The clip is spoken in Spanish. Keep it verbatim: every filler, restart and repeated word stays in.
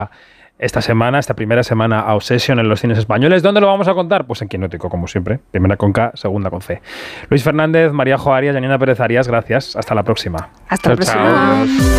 esta semana, esta primera semana a Obsession en los cines españoles. ¿Dónde lo vamos a contar? Pues en Quinótico, como siempre. Primera con K, segunda con C. Luis Fernández, María Jo Arias, Janina Pérez Arias, gracias. Hasta la próxima. Hasta la próxima.